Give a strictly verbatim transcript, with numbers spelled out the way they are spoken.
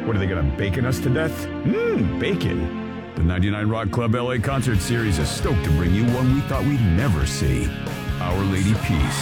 What, are they gonna bacon us to death? Mmm, bacon. The ninety-nine Rock Club L A Concert Series is stoked to bring you one we thought we'd never see. Our Lady Peace.